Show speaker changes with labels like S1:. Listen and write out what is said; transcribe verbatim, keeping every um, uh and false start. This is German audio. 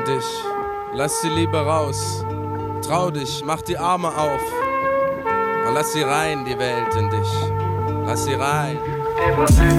S1: dich, lass die Liebe raus. Trau dich, mach die Arme auf. Und lass sie rein, die Welt in dich. Lass sie rein.